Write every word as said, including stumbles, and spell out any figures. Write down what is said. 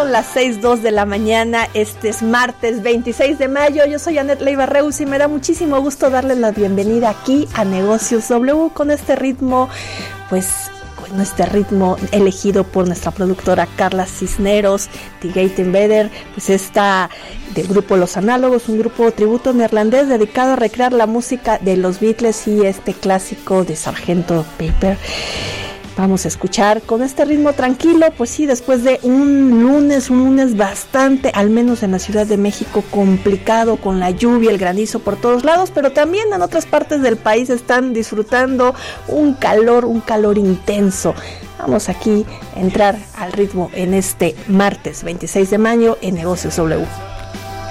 Son las seis dos de la mañana, este es martes veintiséis de mayo, yo soy Anet Leiva Reus y me da muchísimo gusto darles la bienvenida aquí a Negocios W con este ritmo, pues con este ritmo elegido por nuestra productora Carla Cisneros, The Gate Invader, pues esta del grupo Los Análogos, un grupo tributo neerlandés dedicado a recrear la música de los Beatles y este clásico de sargento Pepper. Vamos a escuchar con este ritmo tranquilo, pues sí, después de un lunes, un lunes bastante, al menos en la Ciudad de México, complicado con la lluvia, el granizo por todos lados, pero también en otras partes del país están disfrutando un calor, un calor intenso. Vamos aquí a entrar al ritmo en este martes veintiséis de mayo en Negocios W.